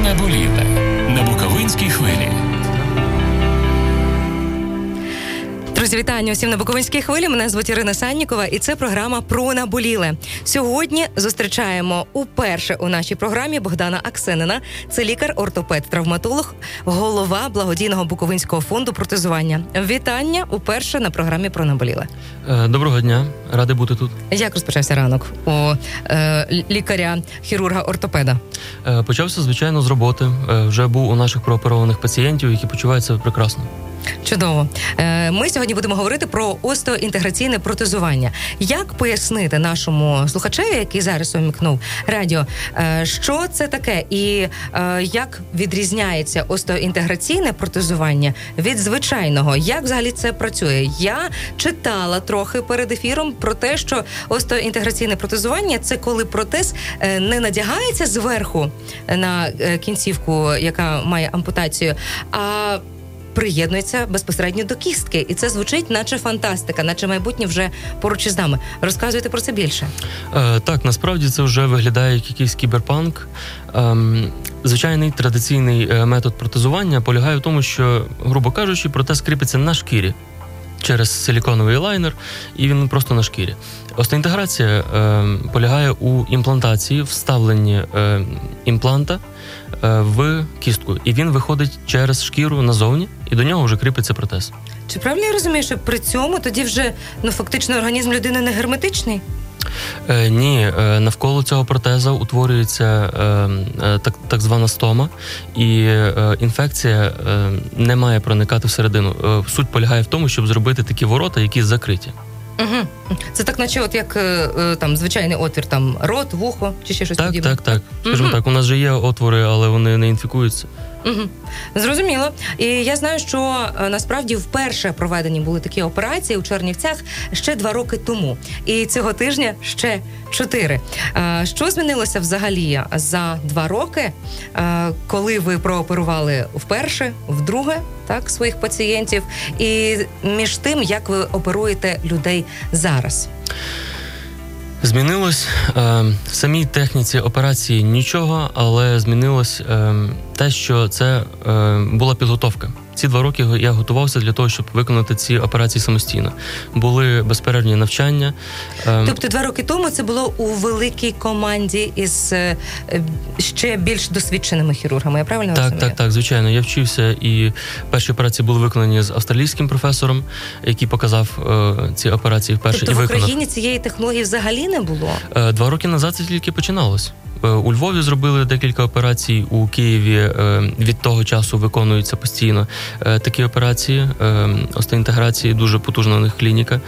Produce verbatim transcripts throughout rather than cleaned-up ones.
наболіле на Буковинській хвилі. Друзі, вітання усім на Буковинській хвилі. Мене звуть Ірина Саннікова, і це програма «Про наболіле». Сьогодні зустрічаємо уперше у нашій програмі Богдана Аксенина. Це лікар-ортопед, травматолог, голова благодійного Буковинського фонду протезування. Вітання уперше на програмі «Про наболіле». Доброго дня, радий бути тут. Як розпочався ранок у е, лікаря-хірурга-ортопеда? Е, почався, звичайно, з роботи. Е, вже був у наших прооперованих пацієнтів, які почувають себе прекрасно. Чудово. Ми сьогодні будемо говорити про остеоінтеграційне протезування. Як пояснити нашому слухачеві, який зараз умікнув радіо, що це таке і як відрізняється остеоінтеграційне протезування від звичайного? Як взагалі це працює? Я читала трохи перед ефіром про те, що остеоінтеграційне протезування – це коли протез не надягається зверху на кінцівку, яка має ампутацію, а приєднується безпосередньо до кістки. І це звучить наче фантастика, наче майбутнє вже поруч із нами. Розказуйте про це більше. Е, так, насправді це вже виглядає як якийсь кіберпанк. Е, звичайний традиційний метод протезування полягає в тому, що, грубо кажучи, протез кріпиться на шкірі через силіконовий лайнер, і він просто на шкірі. Остеоінтеграція е, полягає у імплантації, вставленні е, імпланта е, в кістку. І він виходить через шкіру назовні, і до нього вже кріпиться протез. Чи правильно я розумію, що при цьому тоді вже, ну, фактично організм людини не герметичний? Е, ні, е, навколо цього протеза утворюється е, е, так, так звана стома, і е, інфекція е, не має проникати всередину. Е, суть полягає в тому, щоб зробити такі ворота, які закриті. Угу. Це так, наче от як е, там звичайний отвір, там рот, вухо чи ще щось так, подібне? Так, так, так. Скажімо угу. так, у нас же є отвори, але вони не інфікуються. Угу. Зрозуміло. І я знаю, що насправді вперше проведені були такі операції у Чернівцях ще два роки тому. І цього тижня ще чотири. Що змінилося взагалі за два роки, коли ви прооперували вперше, вдруге, так, своїх пацієнтів, і між тим, як ви оперуєте людей зараз? Змінилось е, в самій техніці операції нічого, але змінилось е, те, що це е, була підготовка. Ці два роки я готувався для того, щоб виконати ці операції самостійно. Були безперервні навчання. Е, тобто два роки тому це було у великій команді із е, ще більш досвідченими хірургами, я правильно так, розумію? Так, так, звичайно. Я вчився, і перші операції були виконані з австралійським професором, який показав е, ці операції вперше тобто і виконав. Тобто в Україні цієї технології взагалі не було? Е, два роки назад це тільки починалось. У Львові зробили декілька операцій, у Києві від того часу виконуються постійно такі операції, остеоінтеграції, дуже потужна у них клініка.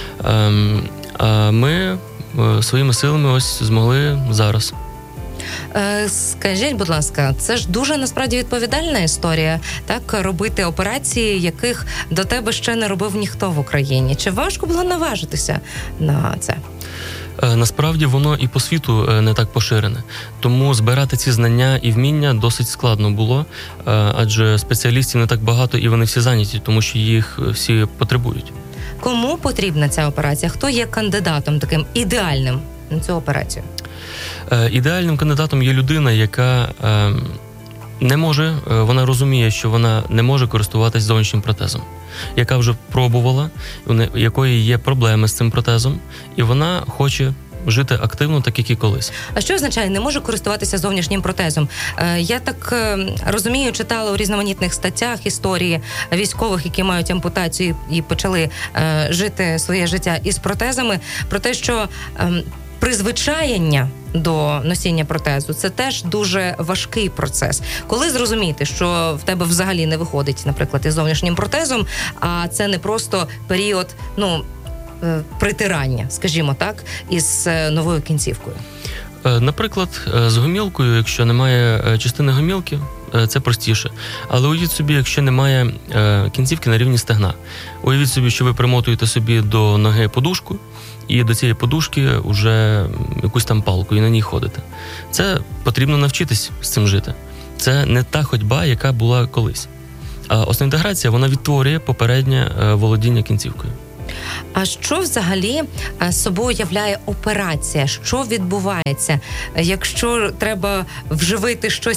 А ми своїми силами ось змогли зараз. Скажіть, будь ласка, це ж дуже насправді відповідальна історія, так, робити операції, яких до тебе ще не робив ніхто в Україні. Чи важко було наважитися на це? Насправді воно і по світу не так поширене. Тому збирати ці знання і вміння досить складно було, адже спеціалістів не так багато і вони всі зайняті, тому що їх всі потребують. Кому потрібна ця операція? Хто є кандидатом таким ідеальним на цю операцію? Ідеальним кандидатом є людина, яка не може, вона розуміє, що вона не може користуватись зовнішнім протезом, яка вже пробувала, у якої є проблеми з цим протезом, і вона хоче жити активно, так як і колись. А що означає «не можу користуватися зовнішнім протезом»? Я так розумію, читала у різноманітних статтях історії військових, які мають ампутацію і почали жити своє життя із протезами, про те, що призвичаєння до носіння протезу – це теж дуже важкий процес. Коли зрозуміти, що в тебе взагалі не виходить, наприклад, із зовнішнім протезом, а це не просто період, ну, притирання, скажімо так, із новою кінцівкою? Наприклад, з гомілкою, якщо немає частини гомілки, це простіше. Але уявіть собі, якщо немає кінцівки на рівні стегна. Уявіть собі, що ви примотуєте собі до ноги подушку, і до цієї подушки вже якусь там палку, і на ній ходите. Це потрібно навчитись з цим жити. Це не та ходьба, яка була колись. А остеоінтеграція, вона відтворює попереднє володіння кінцівкою. А що взагалі собою являє операція? Що відбувається, якщо треба вживити щось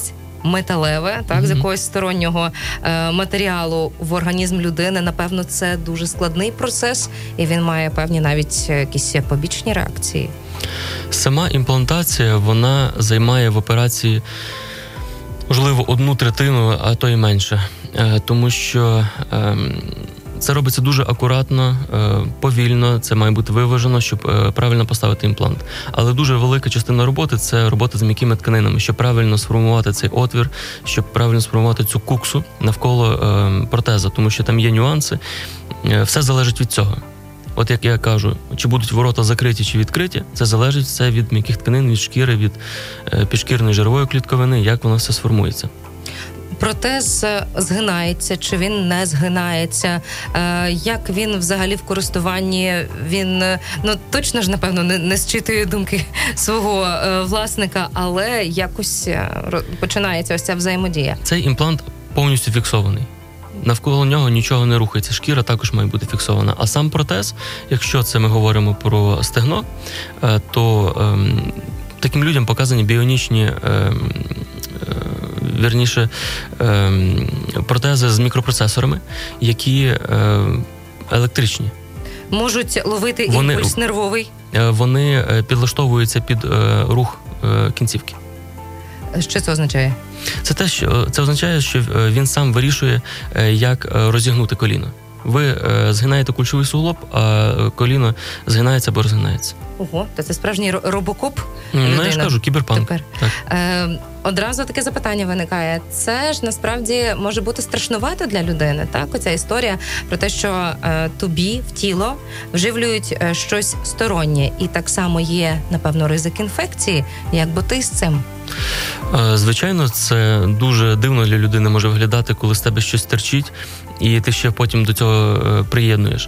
металеве, так, Mm-hmm. з якогось стороннього е, матеріалу в організм людини, напевно, це дуже складний процес, і він має певні навіть якісь побічні реакції. Сама імплантація, вона займає в операції, можливо, одну третину, а то й менше. Е, тому що е, це робиться дуже акуратно, повільно, це має бути виважено, щоб правильно поставити імплант. Але дуже велика частина роботи – це робота з м'якими тканинами, щоб правильно сформувати цей отвір, щоб правильно сформувати цю куксу навколо протеза, тому що там є нюанси. Все залежить від цього. От як я кажу, чи будуть ворота закриті, чи відкриті, це залежить все від м'яких тканин, від шкіри, від підшкірної жирової клітковини, як воно все сформується. Протез згинається, чи він не згинається, як він взагалі в користуванні, він, ну, точно ж, напевно, не, не зчитує думки свого власника, але якось починається ось ця взаємодія. Цей імплант повністю фіксований. Навколо нього нічого не рухається, шкіра також має бути фіксована. А сам протез, якщо це ми говоримо про стегно, то ем, таким людям показані біонічні ем, вірніше, протези з мікропроцесорами, які електричні. Можуть ловити вони, імпульс нервовий? Вони підлаштовуються під рух кінцівки. Що це означає? Це те, що це означає, що він сам вирішує, як розігнути коліно. Ви згинаєте кульшовий суглоб, а коліно згинається або розгинається. Ого, то це справжній робокоп? Ну, я ж кажу, кіберпанк. Тепер. Так. Е, одразу таке запитання виникає. Це ж насправді може бути страшнувато для людини, так? Оця історія про те, що е, тобі в тіло вживлюють е, щось стороннє. І так само є, напевно, ризик інфекції. Як би ти з цим? Звичайно, це дуже дивно для людини може виглядати, коли з тебе щось терчить, і ти ще потім до цього приєднуєш.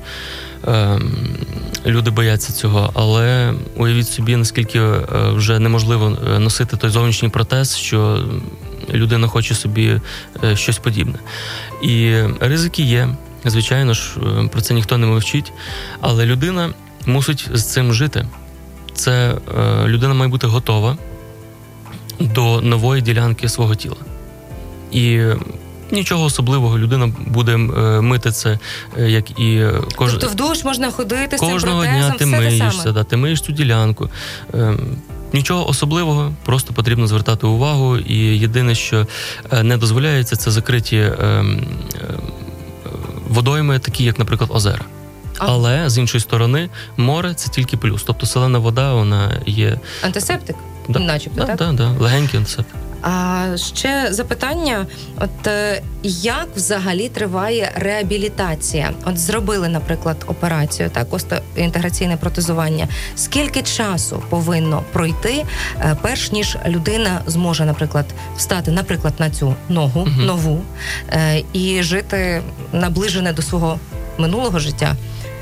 Люди бояться цього, але уявіть собі, наскільки вже неможливо носити той зовнішній протез, що людина хоче собі щось подібне. І ризики є, звичайно ж, про це ніхто не мовчить, але людина мусить з цим жити. Це людина має бути готова до нової ділянки свого тіла. І нічого особливого, людина буде мити це, як і кож... Тобто в душ можна ходити з цим протезом, кожного дня ти все миєшся, да, ти миєш цю ділянку. Нічого особливого, просто потрібно звертати увагу, і єдине, що не дозволяється, це закриті водойми, такі як, наприклад, озера. А. Але, з іншої сторони, море – це тільки плюс. Тобто солена вода, вона є... Антисептик? Да. Начебто, да, так? Так, да, да. Легенький антисептик. А ще запитання, от як взагалі триває реабілітація? От зробили, наприклад, операцію, так, остеоінтеграційне протезування. Скільки часу повинно пройти, перш ніж людина зможе, наприклад, встати, наприклад, на цю ногу, угу. нову, і жити наближене до свого минулого життя?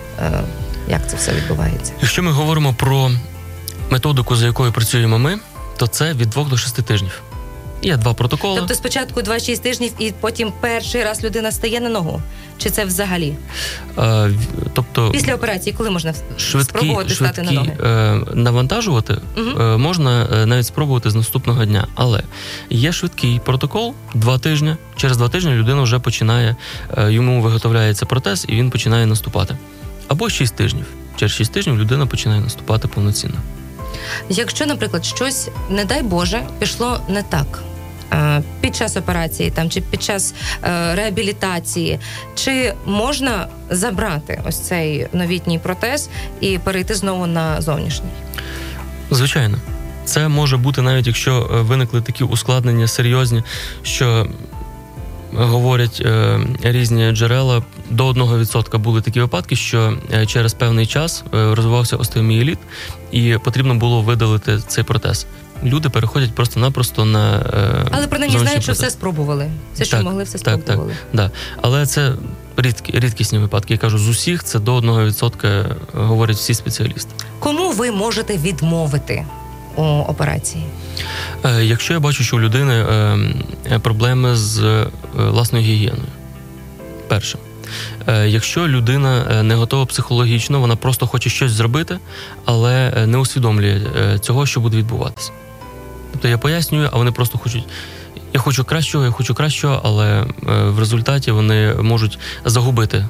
Як це все відбувається? Якщо ми говоримо про методику, за якою працюємо ми, то це від двох до шести тижнів. Є два протоколи. Тобто спочатку два-шість тижнів і потім перший раз людина стає на ногу? Чи це взагалі? Е, тобто, після операції, коли можна швидкі, спробувати швидкі, стати на ноги? Е, навантажувати угу. е, можна навіть спробувати з наступного дня. Але є швидкий протокол, два тижні. Через два тижні людина вже починає, е, йому виготовляється протез і він починає наступати. Або шість тижнів. Через шість тижнів людина починає наступати повноцінно. Якщо, наприклад, щось, не дай Боже, пішло не так під час операції там, чи під час е, реабілітації, чи можна забрати ось цей новітній протез і перейти знову на зовнішній? Звичайно. Це може бути навіть, якщо виникли такі ускладнення серйозні, що говорять е, різні джерела, до одного відсотка були такі випадки, що через певний час е, розвивався остеомієліт і потрібно було видалити цей протез. Люди переходять просто-напросто на е, але принаймні знають, що все спробували. Все, що так, могли, все так, спробували. Так, да. Але це рідкі, рідкісні випадки. Я кажу, з усіх це до одного відсотка говорять всі спеціалісти. Кому ви можете відмовити у операції? Е, якщо я бачу, що у людини е, проблеми з е, власною гігієною. Перше. Е, якщо людина не готова психологічно, вона просто хоче щось зробити, але не усвідомлює е, цього, що буде відбуватися. Тобто я пояснюю, а вони просто хочуть я хочу кращого, я хочу кращого, але в результаті вони можуть загубити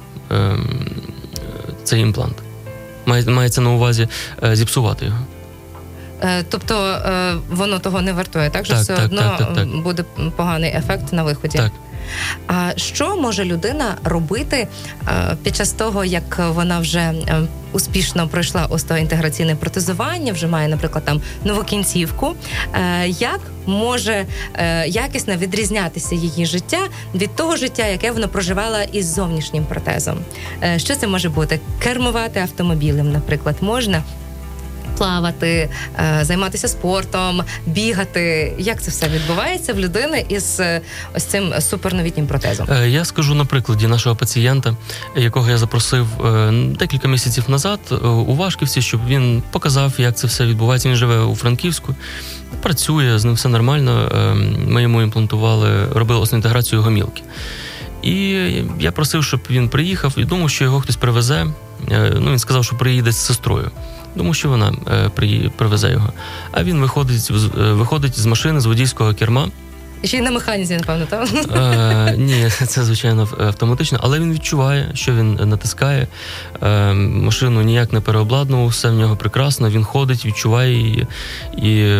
цей імплант. Мається на увазі зіпсувати його. Тобто воно того не вартує, так? Що так, все так, одно так, так, так. буде поганий ефект на виході? Так. А що може людина робити під час того, як вона вже успішно пройшла остеоінтеграційне протезування, вже має, наприклад, там нову кінцівку? Як може якісно відрізнятися її життя від того життя, яке вона проживала із зовнішнім протезом? Що це може бути? Кермувати автомобілем, наприклад, можна? Плавати, займатися спортом, бігати. Як це все відбувається в людини із ось цим суперновітнім протезом? Я скажу на прикладі нашого пацієнта, якого я запросив декілька місяців назад у Вашківці, щоб він показав, як це все відбувається. Він живе у Франківську, працює, з ним все нормально. Ми йому імплантували, робили осеоінтеграцію гомілки. І я просив, щоб він приїхав, і думав, що його хтось привезе. Ну, він сказав, що приїде з сестрою. Тому що вона е, привезе його. А він виходить, виходить з машини, з водійського керма. І ще й на механіці, напевно, так? Е, ні, це, звичайно, автоматично. Але він відчуває, що він натискає. Е, машину ніяк не переобладнував, все в нього прекрасно. Він ходить, відчуває її. І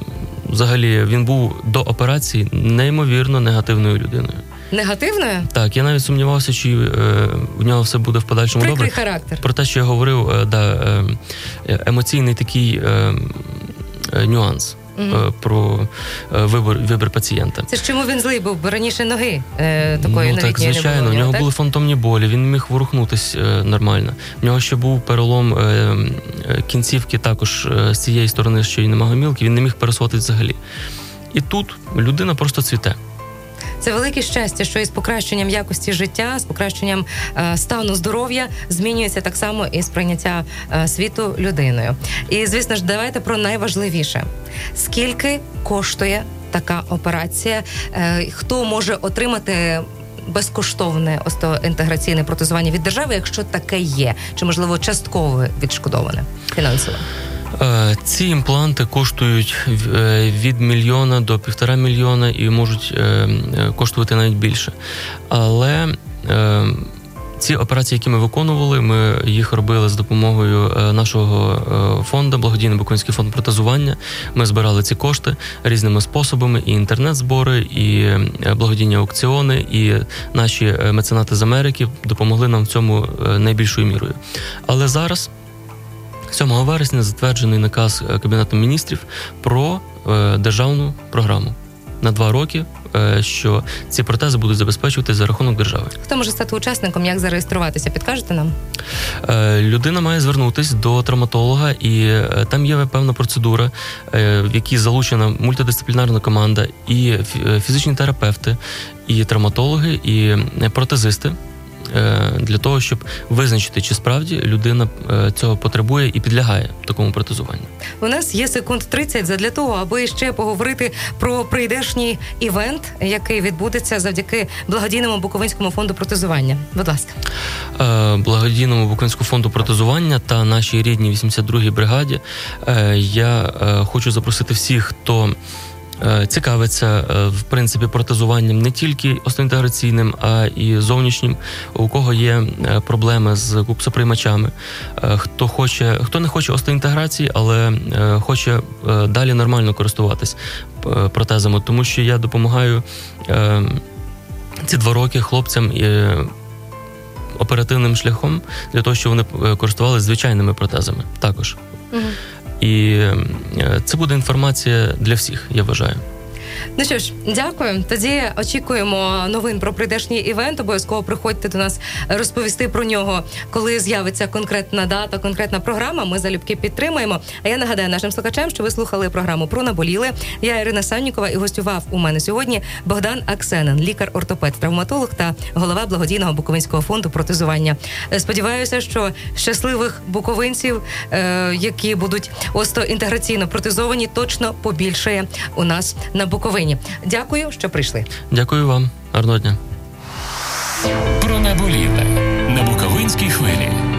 взагалі він був до операції неймовірно негативною людиною. Негативною? Так, я навіть сумнівався, чи е, в нього все буде в подальшому Прикрий добре. характер. Про те, що я говорив, е, да, е, емоційний такий е, е, нюанс угу. е, про е, вибір, вибір пацієнта. Це ж чому він злий був, бо раніше ноги е, такої ну, новітньої так, звичайно, не було. У нього так? були фантомні болі, він не міг ворухнутися е, нормально. В нього ще був перелом е, е, кінцівки також е, з цієї сторони, що й нема гомілки, він не міг пересуватися взагалі. І тут людина просто цвіте. Це велике щастя, що із покращенням якості життя, з покращенням е, стану здоров'я змінюється так само і сприйняття е, світу людиною. І, звісно ж, давайте про найважливіше. Скільки коштує така операція? Е, хто може отримати безкоштовне остеоінтеграційне протезування від держави, якщо таке є? Чи, можливо, частково відшкодоване фінансово? Ці імпланти коштують від мільйона до півтора мільйона і можуть коштувати навіть більше. Але ці операції, які ми виконували, ми їх робили з допомогою нашого фонду, благодійний Буковинський фонд протезування. Ми збирали ці кошти різними способами, і інтернет-збори, і благодійні аукціони, і наші меценати з Америки допомогли нам в цьому найбільшою мірою. Але зараз сьомого вересня затверджений наказ Кабінету міністрів про е, державну програму на два роки, е, що ці протези будуть забезпечувати за рахунок держави. Хто може стати учасником, як зареєструватися? Підкажете нам? Е, людина має звернутися до травматолога, і е, там є певна процедура, е, в якій залучена мультидисциплінарна команда, і фізичні терапевти, і травматологи, і протезисти, для того, щоб визначити, чи справді людина цього потребує і підлягає такому протезуванню. У нас є секунд тридцять задля того, аби ще поговорити про прийдешній івент, який відбудеться завдяки благодійному Буковинському фонду протезування. Будь ласка. Благодійному Буковинському фонду протезування та нашій рідній вісімдесят другій бригаді я хочу запросити всіх, хто цікавиться, в принципі, протезуванням не тільки остеоінтеграційним, а і зовнішнім, у кого є проблеми з куксоприймачами, хто хоче, хто не хоче остеоінтеграції, але хоче далі нормально користуватись протезами, тому що я допомагаю ці два роки хлопцям оперативним шляхом для того, щоб вони користувалися звичайними протезами також. Угу. І це буде інформація для всіх, я вважаю. Ну що ж, дякую. Тоді очікуємо новин про прийдешній івент. Обов'язково приходьте до нас розповісти про нього, коли з'явиться конкретна дата, конкретна програма. Ми залюбки підтримаємо. А я нагадаю нашим слухачам, що ви слухали програму «Про наболіле». Я Ірина Саннікова, і гостював у мене сьогодні Богдан Аксенин, лікар-ортопед, травматолог та голова благодійного Буковинського фонду протезування. Сподіваюся, що щасливих буковинців, які будуть остеоінтеграційно протезовані, точно побільшає у нас на Буковині. Дякую, що прийшли. Дякую вам. Гарного дня. Про наболіле на Буковинській хвилі.